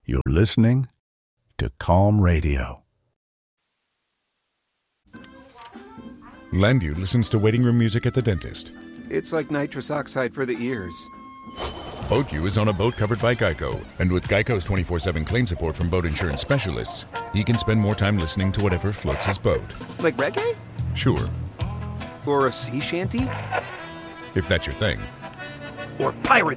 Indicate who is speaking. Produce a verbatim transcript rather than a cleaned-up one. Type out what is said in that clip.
Speaker 1: You're listening to Calm Radio.
Speaker 2: Landu listens to waiting room music at the dentist.
Speaker 3: It's like nitrous oxide for the ears.
Speaker 2: BoatU is on a boat covered by Geico, and with Geico's twenty-four seven claim support from boat insurance specialists, he can spend more time listening to whatever floats his boat.
Speaker 3: Like reggae?
Speaker 2: Sure.
Speaker 3: Or a sea shanty?
Speaker 2: If that's your thing.
Speaker 3: Or pirate